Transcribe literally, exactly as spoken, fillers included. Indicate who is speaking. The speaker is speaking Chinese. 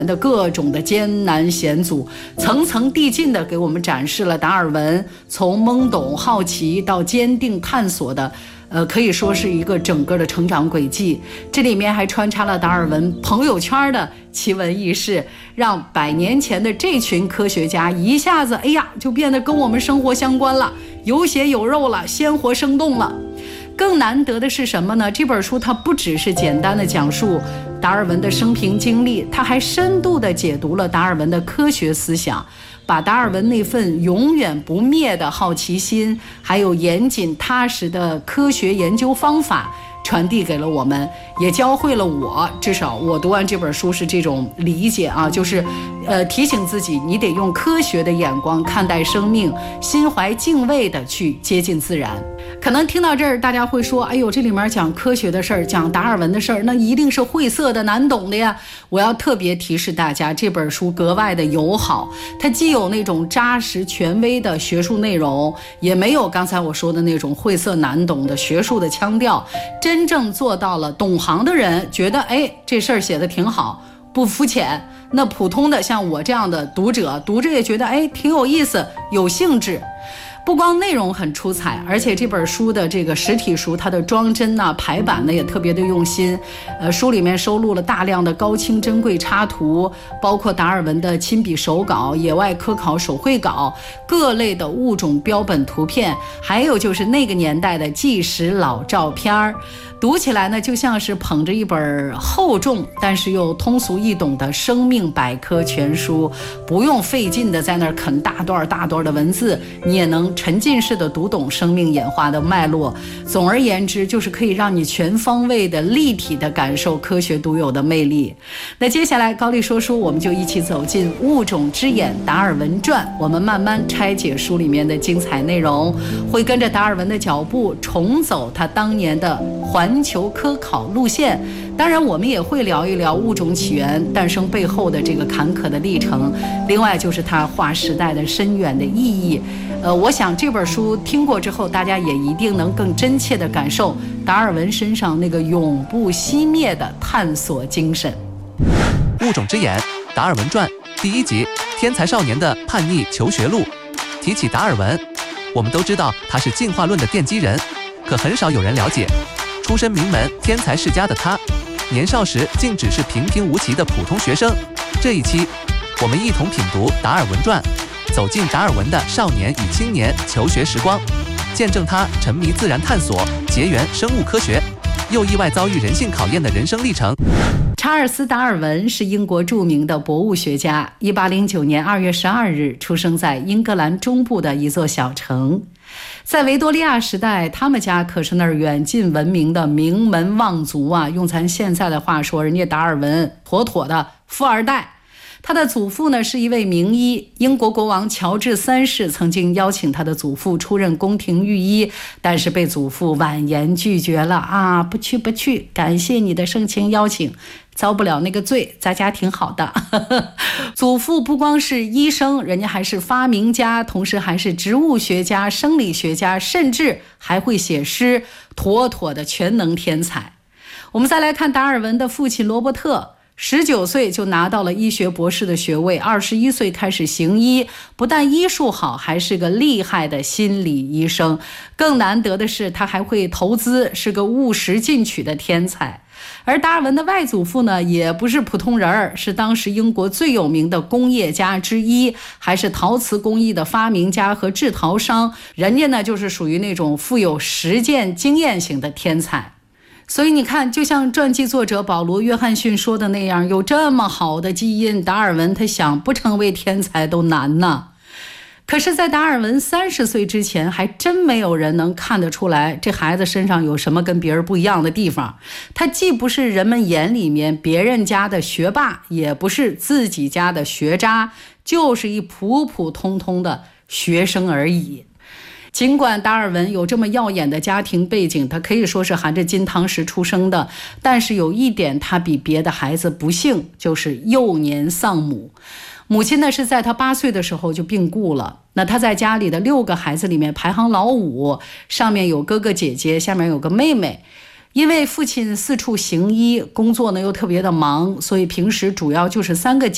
Speaker 1: 的各种的艰难险阻，层层递进的给我们展示了达尔文从懵懂好奇到坚定探索的呃，可以说是一个整个的成长轨迹。这里面还穿插了达尔文朋友圈的奇闻异事，让百年前的这群科学家一下子哎呀就变得跟我们生活相关了，有血有肉了，鲜活生动了。更难得的是什么呢？这本书它不只是简单的讲述达尔文的生平经历，它还深度地解读了达尔文的科学思想，把达尔文那份永远不灭的好奇心，还有严谨踏实的科学研究方法传递给了我们，也教会了我，至少我读完这本书是这种理解啊，就是呃提醒自己，你得用科学的眼光看待生命，心怀敬畏的去接近自然。可能听到这儿大家会说，哎呦，这里面讲科学的事儿，讲达尔文的事儿，那一定是晦涩的难懂的呀。我要特别提示大家，这本书格外的友好，它既有那种扎实权威的学术内容，也没有刚才我说的那种晦涩难懂的学术的腔调，真正做到了懂行的人觉得哎这事儿写得挺好，不肤浅，那普通的像我这样的读者读着也觉得哎挺有意思，有兴致。不光内容很出彩，而且这本书的这个实体书，它的装帧啊、排版呢也特别的用心。呃，书里面收录了大量的高清珍贵插图，包括达尔文的亲笔手稿、野外科考手绘稿、各类的物种标本图片，还有就是那个年代的纪实老照片。读起来呢，就像是捧着一本厚重但是又通俗易懂的生命百科全书，不用费劲的在那儿啃大段大段的文字，你也能沉浸式的读懂生命演化的脉络。总而言之，就是可以让你全方位的立体的感受科学独有的魅力。那接下来高丽说书，我们就一起走进《物种之眼》达尔文传，我们慢慢拆解书里面的精彩内容，会跟着达尔文的脚步重走他当年的环球科考路线。当然我们也会聊一聊物种起源诞生背后的这个坎坷的历程，另外就是它划时代的深远的意义。呃，我想这本书听过之后，大家也一定能更真切地感受达尔文身上那个永不熄灭的探索精神。
Speaker 2: 物种之眼，达尔文传第一集，天才少年的叛逆求学路。提起达尔文，我们都知道他是进化论的奠基人，可很少有人了解，出身名门天才世家的他，年少时竟只是平平无奇的普通学生。这一期我们一同品读达尔文传，走进达尔文的少年与青年求学时光，见证他沉迷自然探索，结缘生物科学，又意外遭遇人性考验的人生历程。
Speaker 1: 查尔斯·达尔文是英国著名的博物学家，一八零九年二月十二日出生在英格兰中部的一座小城。在维多利亚时代，他们家可是那儿远近闻名的名门望族啊，用咱现在的话说，人家达尔文妥妥的富二代。他的祖父呢是一位名医，英国国王乔治三世曾经邀请他的祖父出任宫廷御医，但是被祖父婉言拒绝了啊，不去不去，感谢你的盛情邀请，遭不了那个罪，在家挺好的。祖父不光是医生，人家还是发明家，同时还是植物学家、生理学家，甚至还会写诗，妥妥的全能天才。我们再来看达尔文的父亲罗伯特，十九岁就拿到了医学博士的学位，二十一岁开始行医，不但医术好，还是个厉害的心理医生。更难得的是，他还会投资，是个务实进取的天才。而达尔文的外祖父呢，也不是普通人，是当时英国最有名的工业家之一，还是陶瓷工艺的发明家和制陶商。人家呢，就是属于那种富有实践经验型的天才。所以你看，就像传记作者保罗·约翰逊说的那样，有这么好的基因，达尔文他想不成为天才都难呢。可是在达尔文三十岁之前，还真没有人能看得出来这孩子身上有什么跟别人不一样的地方。他既不是人们眼里面别人家的学霸，也不是自己家的学渣，就是一普普通通的学生而已。尽管达尔文有这么耀眼的家庭背景，他可以说是含着金汤匙出生的，但是有一点他比别的孩子不幸，就是幼年丧母。母亲呢是在他八岁的时候就病故了，那他在家里的六个孩子里面排行老五，上面有哥哥姐姐，下面有个妹妹。因为父亲四处行医，工作呢又特别的忙，所以平时主要就是三个姐